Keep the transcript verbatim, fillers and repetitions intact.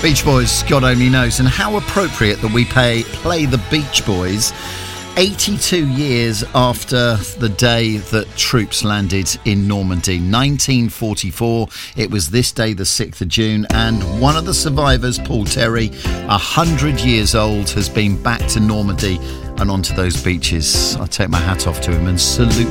Beach Boys, God only knows. And how appropriate that we pay, play the Beach Boys eighty-two years after the day that troops landed in Normandy. nineteen forty-four, it was this day, the sixth of June, and one of the survivors, Paul Terry, one hundred years old, has been back to Normandy and onto those beaches. I take my hat off to him and salute